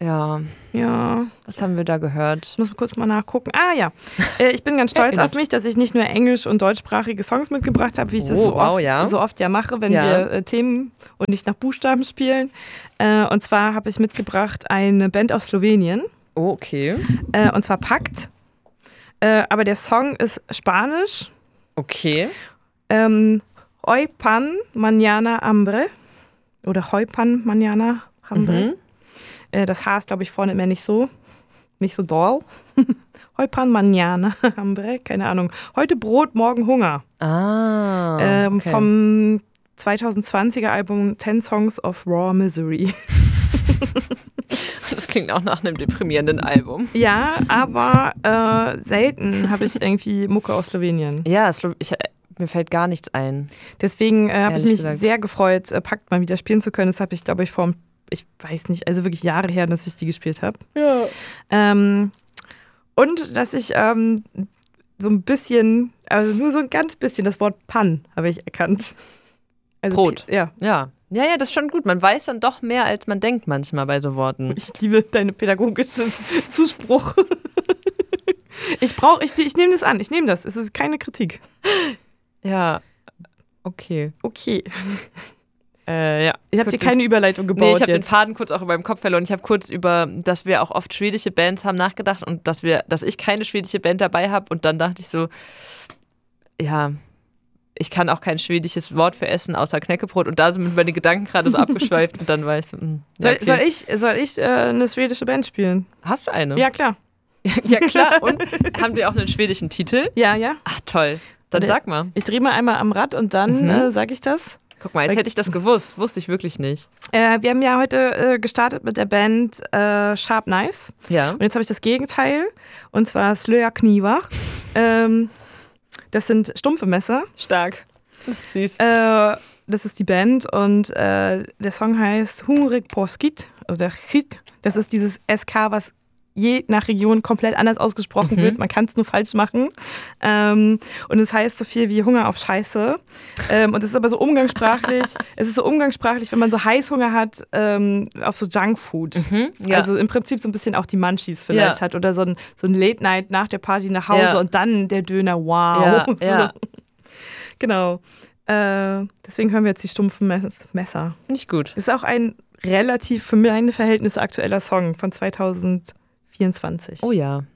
Ja. Ja. Was haben wir da gehört? Ich muss kurz mal nachgucken. Ah ja, ich bin ganz stolz auf mich, dass ich nicht nur englisch- und deutschsprachige Songs mitgebracht habe, wie ich das so oft mache, wenn wir Themen und nicht nach Buchstaben spielen. Und zwar habe ich mitgebracht eine Band aus Slowenien. Oh, okay. Und zwar Pakt. Aber der Song ist Spanisch. Okay. Hoy pan, mañana hambre. Oder Hoy pan, mañana hambre. Das H ist, glaube ich, vorne immer nicht so doll. Hoy pan, mañana hambre. Keine Ahnung. Heute Brot, morgen Hunger. Okay. Vom 2020er Album 10 Songs of Raw Misery. Das klingt auch nach einem deprimierenden Album. Ja, aber selten habe ich irgendwie Mucke aus Slowenien. Ja, mir fällt gar nichts ein. Deswegen habe ich mich sehr gefreut, Pakt mal wieder spielen zu können. Das habe ich, glaube ich, ich weiß nicht, also wirklich Jahre her, dass ich die gespielt habe. Ja. Und dass ich so ein bisschen, also nur so ein ganz bisschen das Wort Pan habe ich erkannt. Also Brot. Ja, das ist schon gut. Man weiß dann doch mehr, als man denkt manchmal bei so Worten. Ich liebe deine pädagogische Zuspruch. Ich nehme das an, ich nehme das. Es ist keine Kritik. Ja, okay. Ja. Ich habe dir keine Überleitung gebaut. Nee, ich habe den Faden kurz auch in meinem Kopf verloren. Ich habe kurz dass wir auch oft schwedische Bands haben nachgedacht und dass ich keine schwedische Band dabei habe und dann dachte ich so, ja, ich kann auch kein schwedisches Wort für Essen außer Knäckebrot und da sind meine Gedanken gerade so abgeschweift und dann war ich so, okay. Soll ich eine schwedische Band spielen? Hast du eine? Ja, klar. Ja, klar. Und haben wir auch einen schwedischen Titel? Ja. Ach, toll. Dann sag mal. Ich drehe mal einmal am Rad und dann sage ich das. Guck mal, jetzt hätte ich das gewusst. Wusste ich wirklich nicht. Wir haben ja heute gestartet mit der Band Sharp Knives. Ja. Und jetzt habe ich das Gegenteil. Und zwar Slöja Knivar. Das sind stumpfe Messer. Stark. Das ist süß. Das ist die Band und der Song heißt Hungrig på skit. Also der Hit. Das ist dieses SK, was je nach Region komplett anders ausgesprochen wird. Man kann es nur falsch machen. Und es heißt so viel wie Hunger auf Scheiße. Und es ist aber so umgangssprachlich. Es ist so umgangssprachlich, wenn man so Heißhunger hat auf so Junkfood. Ja. Also im Prinzip so ein bisschen auch die Munchies vielleicht hat. Oder so ein Late-Night nach der Party nach Hause und dann der Döner. Wow. Ja. Genau. Deswegen hören wir jetzt die stumpfen Messer. Finde ich gut. Ist auch ein relativ für meine Verhältnisse aktueller Song von 2024. Oh ja.